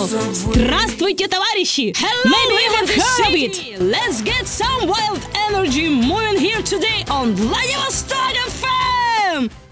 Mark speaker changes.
Speaker 1: Channel. Здравствуйте, товарищи! Maybe you have heard of it. Let's get some wild energy moving here today on Vladivostok FM.